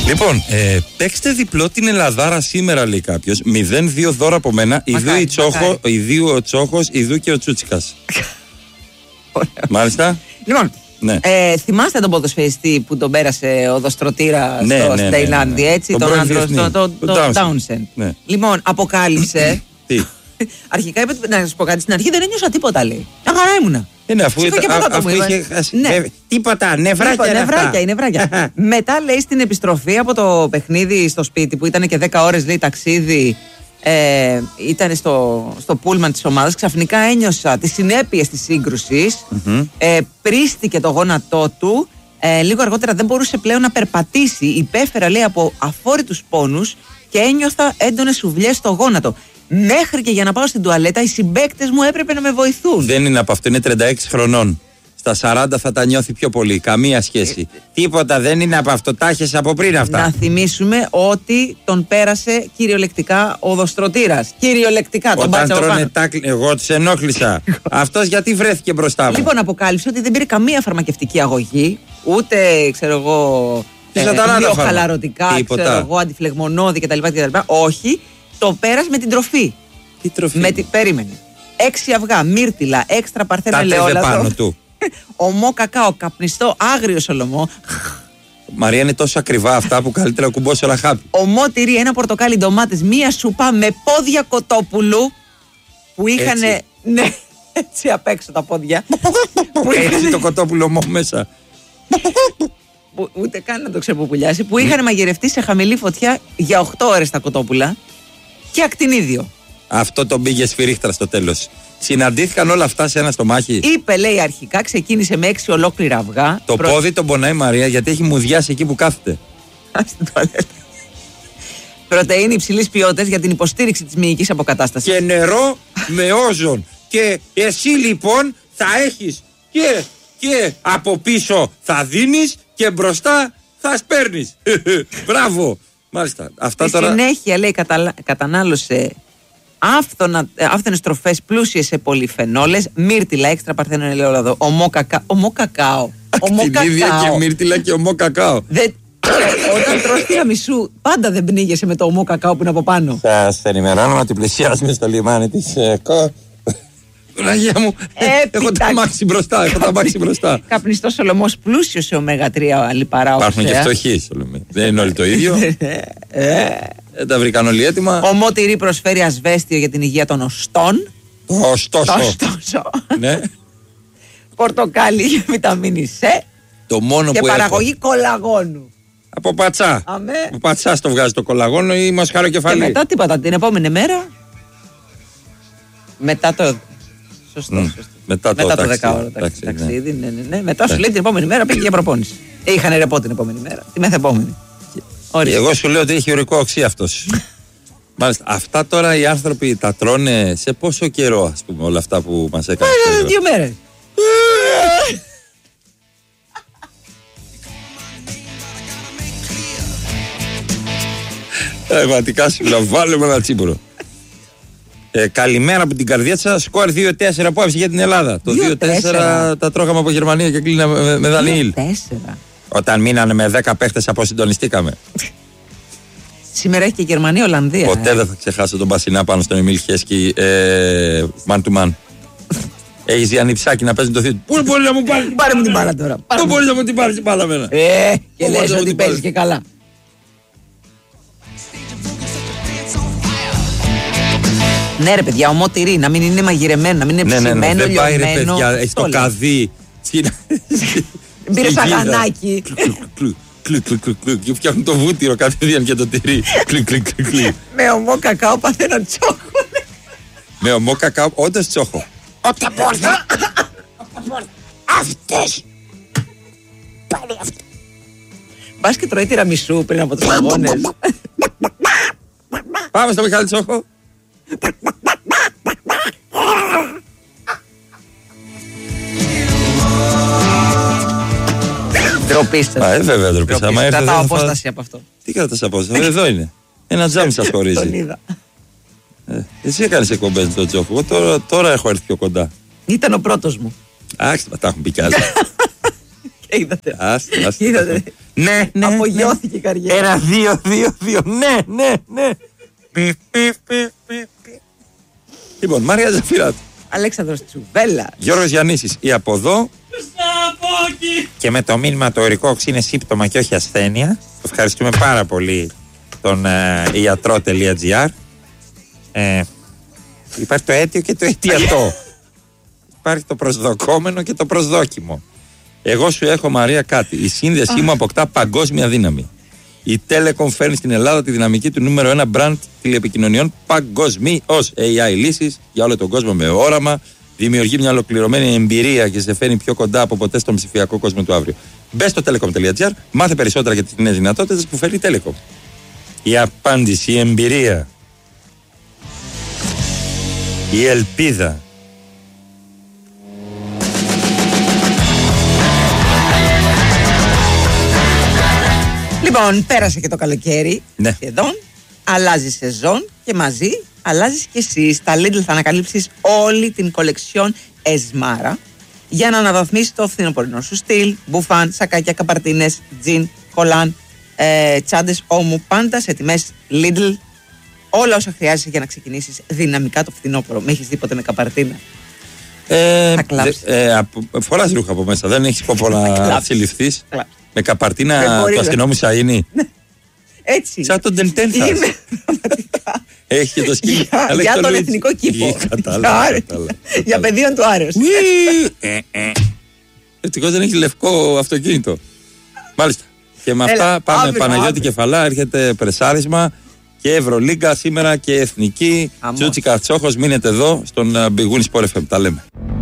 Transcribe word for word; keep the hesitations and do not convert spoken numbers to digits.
Λοιπόν, ε, παίξτε διπλό την Ελλαδάρα σήμερα, λέει κάποιος. μηδέν δύο δώρα από μένα. Ιδού η Τσόχο, ιδού ο Τσόχος, ιδού και ο Τσούτσικας. Μάλιστα. Λοιπόν, ναι. ε, θυμάστε τον ποδοσφαιριστή που τον πέρασε ο Δοστρωτήρα ναι, στο ναι, ναι, Ταϊλάνδη, ναι, ναι. έτσι, τον, τον άντρο, τον το, το, το Τάουνσεν. Ναι. Λοιπόν, αποκάλυψε. Τι. Αρχικά είπε, να σα πω κάτι, στην αρχή δεν ένιωσα τίποτα, λέει. Μια χαρά ήμουνα. Είναι αφού, ήταν, α, αφού είχε χάσει. Ναι. Ε, τίποτα, νευράκια. Νευράκια, είναι νευράκια. Μετά, λέει, στην επιστροφή από το παιχνίδι στο σπίτι που ήταν και δέκα ώρες, λέει, ταξίδι. Ε, ήταν στο, στο πούλμαν της ομάδας. Ξαφνικά ένιωσα τις συνέπειες της σύγκρουσης. Mm-hmm. ε, πρίστηκε το γόνατό του. ε, Λίγο αργότερα δεν μπορούσε πλέον να περπατήσει. Υπέφερα, λέει, από αφόρητους πόνους και ένιωθα έντονες σουβλιές στο γόνατο. Μέχρι και για να πάω στην τουαλέτα οι συμπαίκτες μου έπρεπε να με βοηθούν. Δεν είναι από αυτό, είναι τριάντα έξι χρονών. Στα σαράντα θα τα νιώθει πιο πολύ. Καμία σχέση. Ε, Τίποτα, δεν είναι από αυτό. Τα έχεις από πριν αυτά. Να θυμίσουμε ότι τον πέρασε κυριολεκτικά ο Δοστρωτήρας. Κυριολεκτικά τον πάτσα. Όταν τρώνε τάκλι, εγώ τους ενόχλησα. Αυτός γιατί βρέθηκε μπροστά μου. Λοιπόν, αποκάλυψε ότι δεν πήρε καμία φαρμακευτική αγωγή, ούτε ξέρω εγώ. Βιοχαλαρωτικά, ξέρω εγώ, αντιφλεγμονώδη κτλ. κτλ. Όχι, το πέρασε με την τροφή. Τι τροφή? Με την... Περίμενε. Έξι αυγά, μύρτιλα, έξτρα παρθένα ελαιόλαδο. Πάνω του. Ομό κακάο, καπνιστό, άγριο σολομό. Μαρία, είναι τόσο ακριβά αυτά που καλύτερα κουμπώσει όλα χάπι. Ομό τυρί, ένα πορτοκάλι ντομάτες, μία σούπα με πόδια κοτόπουλου που είχαν. Ναι, έτσι απ' έξω τα πόδια. Που έχει το κοτόπουλο ομό μέσα. Που, ούτε καν να το ξεποπουλιάσει. Που είχαν μαγειρευτεί σε χαμηλή φωτιά για οκτώ ώρες τα κοτόπουλα και ακτινίδιο. Αυτό τον πήγε σφυρίχτρα στο τέλος. Συναντήθηκαν όλα αυτά σε ένα στομάχι. Είπε, λέει, αρχικά ξεκίνησε με έξι ολόκληρα αυγά. Το προ... πόδι τον πονάει η Μαρία γιατί έχει μουδιάσει εκεί που κάθεται. Στην τουαλέτα. Πρωτεΐνη υψηλής ποιότητας για την υποστήριξη της μυϊκής αποκατάστασης. Και νερό με όζον. Και εσύ λοιπόν θα έχεις και, και από πίσω θα δίνεις και μπροστά θα σπέρνεις. Μπράβο. Μάλιστα. Αυτά Στη τώρα... συνέχεια, λέει, κατα... κατανάλωσε άφθονα, άφθονες τροφές πλούσιες σε πολυφενόλες, μύρτιλα, έξτρα παρθένο ελαιόλαδο, ομό κακάο. Ομό κακάο. Ακτινίδια και μύρτιλα και ομό κακάο. Δεν... Όταν τρως τυραμισού, πάντα δεν πνίγεσαι με το ομό κακάο που είναι από πάνω. Σας ενημερώνω ότι πλησιάζουμε στο λιμάνι της ΕΚΟ. Παναγία μου, έχω τα μάξι μπροστά, έχω τα μάξι μπροστά. Καπνιστός σολομός πλούσιος σε ωμέγα τρία λιπαρά οξέα. Υπάρχουν και φτωχοί σολομοί. Δεν είναι όλοι το ίδιο. Δεν τα βρήκαν όλοι έτοιμα. Ομό τυρί προσφέρει ασβέστιο για την υγεία των οστών. Ωστόσο. Ωστόσο. Ναι. Πορτοκάλι για βιταμίνη C. Το μόνο και που παραγωγή έχω... κολαγόνου. Από πατσά. Αμέ. Από πατσά το βγάζει το κολαγόνο ή μασχαροκεφαλή. Και μετά τίποτα, την επόμενη μέρα. Μετά το. Σωστό, Mm. σωστό. Μετά το, μετά το ταξίδι, δεκάωρο ταξίδι, ταξίδι. Ναι. Ναι, ναι, ναι. Μετά σου λέει την επόμενη μέρα πήγε για προπόνηση. Είχαν ρεπό την επόμενη μέρα. Τη μεθεπόμενη. Εγώ σου λέω ότι έχει ουρικό οξύ αυτός. Μάλιστα. Αυτά τώρα οι άνθρωποι τα τρώνε σε πόσο καιρό, ας πούμε, όλα αυτά που μας έκανε. Ε, δύο μέρες. Πραγματικά σου λέω, βάλουμε ένα τσίπουρο. Ε, καλημέρα από την καρδιά σας. Σκορ δύο τέσσερα που άφησε για την Ελλάδα. Το δύο τέσσερα τα τρώγαμε από Γερμανία και κλείναμε με, με Δανίλ. δύο τέσσερα. Όταν μείνανε με δέκα παίχτες αποσυντονιστήκαμε. Σήμερα έχει και Γερμανία-Ολλανδία. Ποτέ ε. δεν θα ξεχάσω τον Πασινά πάνω στον Εμίλ Χέσκι. Ε, man to man. Έχεις δει ανιψάκι να παίζει το θείο του. Πού μπορεί να μου πάρει. Πάρε μου την μπάλα τώρα. Πού μπορεί να μου την πάρει την μπάλα μένα. Ε, και λες ότι παίζεις και καλά. Ναι, ρε παιδιά, ομό τυρί, να μην είναι μαγειρεμένο, να μην είναι ψημένο, ναι, ναι, ναι, δεν πάει, ρε λιωμένο. παιδιά, έχει το καδί. Μπήρε σαγανάκι. Κλικ, κλικ, κλικ, κλικ. Και φτιάχνουν το βούτυρο κατευθείαν και το τυρί. Κλικ, κλικ, κλικ. Με ομό κακάο παθαίνω τσόχο. Με ομό κακάο, όντως τσόχο. Όποια πόρτα. Αυτές. Πάλι αυτές. Μπας και τρώει τυραμισού πριν από τους αγώνες. Πάμε στο Μιχάλη Τσόχο. Ντροπή σας. Α, ε, βέβαια ντροπή σας. Κρατάω απόσταση από αυτό. Τι κρατάς απόσταση, εδώ είναι. Ένα τζάμι σας χωρίζει. Τον είδα. Ε, εσύ έκανες εκπομπές το Τσόχο. Εγώ τώρα, τώρα έχω έρθει πιο κοντά. Ήταν ο πρώτος μου. Άξι, τα έχουν πει κι άλλοι. Και είδατε. Άστα, άστα. Είδατε. Ναι, ναι. Απογειώθηκε η καριέρα. Ένα, δύο, δύο, δύο. Ναι, ναι, ναι. Πι, πι, πι, πι, πι. Λοιπόν, Μάρια Ζαφυράτου. Αλέξανδρος Τσουβέλλας. Γιώργος Γιαννήσης. Η από εδώ. Και με το μήνυμα το ορικό είναι σύμπτωμα και όχι ασθένεια. Ευχαριστούμε πάρα πολύ τον ε, ιατρό.gr. Ε, υπάρχει το αίτιο και το αιτιατό. Υπάρχει το προσδοκόμενο και το προσδόκιμο. Εγώ σου έχω, Μαρία, κάτι. Η σύνδεσή μου αποκτά παγκόσμια δύναμη. Η Telecom φέρνει στην Ελλάδα τη δυναμική του νούμερο ένα brand τηλεπικοινωνιών παγκοσμίως. έι άι λύσεις για όλο τον κόσμο με όραμα. Δημιουργεί μια ολοκληρωμένη εμπειρία και σε φέρνει πιο κοντά από ποτέ στον ψηφιακό κόσμο του αύριο. Μπες στο telecom.gr, μάθε περισσότερα για τις νέες δυνατότητες που φέρει η Telecom. Η απάντηση, η εμπειρία, η ελπίδα. Λοιπόν, πέρασε και το καλοκαίρι. Ναι. Σχεδόν. Αλλάζει σεζόν και μαζί αλλάζει και εσύ. Στα Lidl θα ανακαλύψεις όλη την κολεξιόν Εσμάρα για να αναβαθμίσεις το φθινοπορεινό σου στυλ. Μπουφάν, σακάκια, καπαρτίνες, τζιν, κολάν, ε, τσάντες, όμου, πάντα σε τιμές Lidl. Όλα όσα χρειάζεσαι για να ξεκινήσεις δυναμικά το φθινόπωρο. Με έχεις τίποτε με καπαρτίνα? Ε, Θα κλάψεις. ε, ε, φοράς ρούχα από μέσα, δεν έχεις σκοπό να συλληφθείς. Με καπαρτίνα του αστυνόμου Σαΐνη. Έτσι. Σαν τον Τεντένθας. Είμαι πραγματικά. Έχει και το σκύλο. Για, για τον εθνικό κήπο. Κατάλαβα. Για παιδείον του Άρεος. Ευτυχώς δεν έχει λευκό αυτοκίνητο. Μάλιστα. Και με αυτά Έλα, πάμε αύριο, Παναγιώτη αύριο. Κεφαλά. Έρχεται πρεσάρισμα και Ευρωλίγκα σήμερα και Εθνική. Αμώς. Τσούτσι Καρτσόχος, μείνετε εδώ στον Big Win Sport εφ εμ. Τα λέμε.